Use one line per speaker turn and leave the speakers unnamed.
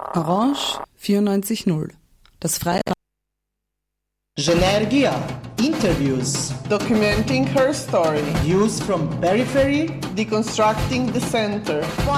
Orange 94.0. Das freie
Genergia interviews,
documenting her story,
views from periphery,
deconstructing the center.